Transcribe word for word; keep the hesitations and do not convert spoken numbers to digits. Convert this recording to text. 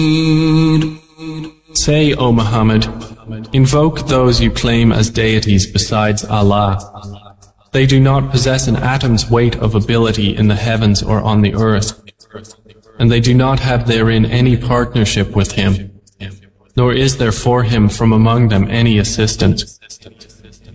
Say, O Muhammad, invoke those you claim as deities besides Allah. They do not possess an atom's weight of ability in the heavens or on the earth, and they do not have therein any partnership with Him, nor is there for Him from among them any assistant.